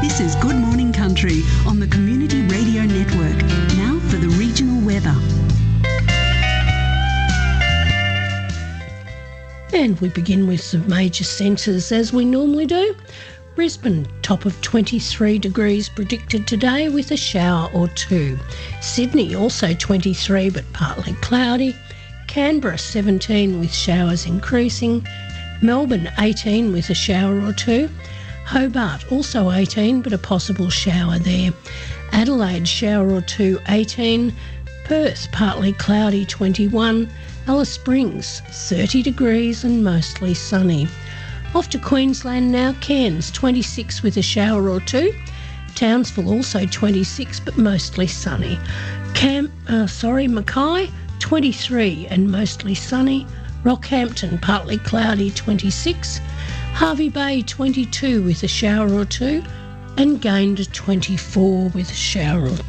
This is Good Morning Country on the Community Radio Network. Now for the regional weather. And we begin with some major centres as we normally do. Brisbane, top of 23 degrees predicted today with a shower or two. Sydney, also 23 but partly cloudy. Canberra, 17 with showers increasing. Melbourne, 18 with a shower or two. Hobart, also 18 but a possible shower there. Adelaide, shower or two, 18. Perth, partly cloudy, 21. Alice Springs, 30 degrees and mostly sunny. Off to Queensland now, Cairns, 26 with a shower or two. Townsville, also 26 but mostly sunny. Mackay, 23 and mostly sunny. Rockhampton, partly cloudy, 26. Hervey Bay, 22 with a shower or two. And Gayndah, 24 with a shower or two.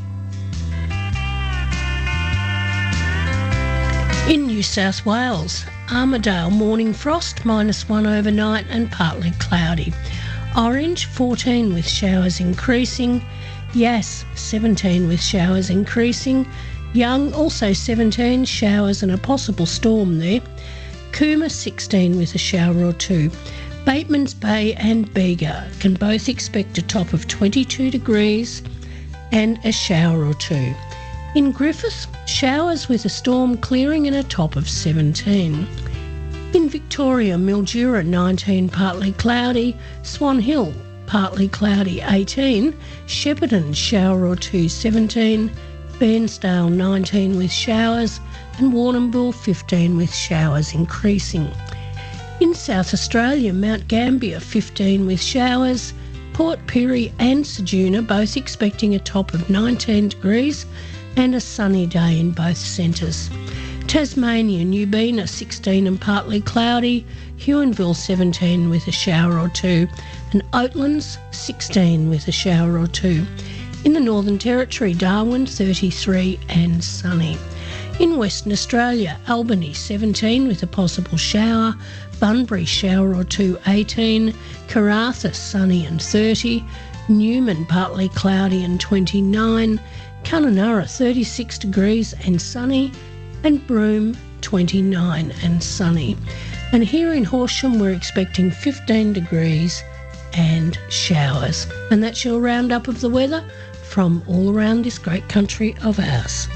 In New South Wales, Armidale, morning frost, -1 overnight and partly cloudy. Orange, 14 with showers increasing. Yass, 17 with showers increasing. Young, also 17, showers and a possible storm there. Cooma, 16 with a shower or two. Batemans Bay and Bega can both expect a top of 22 degrees and a shower or two. In Griffith, showers with a storm clearing and a top of 17. In Victoria, Mildura, 19, partly cloudy. Swan Hill, partly cloudy, 18. Shepparton, shower or two, 17. Bairnsdale, 19 with showers. And Warrnambool, 15 with showers increasing. In South Australia, Mount Gambier, 15 with showers. Port Pirie and Ceduna both expecting a top of 19 degrees and a sunny day in both centres. Tasmania, Newbina, 16 and partly cloudy. Huonville, 17 with a shower or two. And Oatlands, 16 with a shower or two. In the Northern Territory, Darwin, 33 and sunny. In Western Australia, Albany, 17 with a possible shower. Bunbury, shower or two, 18. Karratha, sunny and 30. Newman, partly cloudy and 29. Kununurra, 36 degrees and sunny. And Broome, 29 and sunny. And here in Horsham, we're expecting 15 degrees and showers. And that's your roundup of the weather from all around this great country of ours.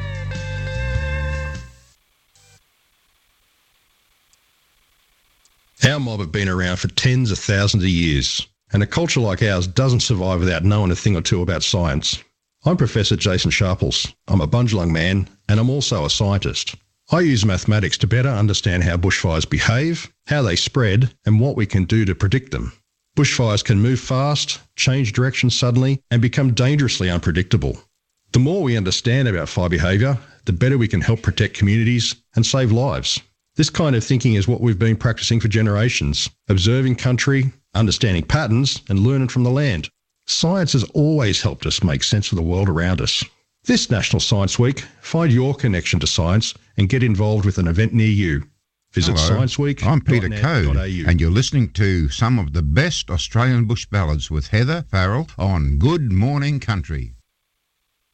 Our mob have been around for tens of thousands of years, and a culture like ours doesn't survive without knowing a thing or two about science. I'm Professor Jason Sharples. I'm a Bundjalung man, and I'm also a scientist. I use mathematics to better understand how bushfires behave, how they spread, and what we can do to predict them. Bushfires can move fast, change direction suddenly, and become dangerously unpredictable. The more we understand about fire behaviour, the better we can help protect communities and save lives. This kind of thinking is what we've been practicing for generations, observing country, understanding patterns, and learning from the land. Science has always helped us make sense of the world around us. This National Science Week, find your connection to science and get involved with an event near you. Visit ScienceWeek.net.au. I'm Peter Code, and you're listening to some of the best Australian bush ballads with Heather Farrell on Good Morning Country.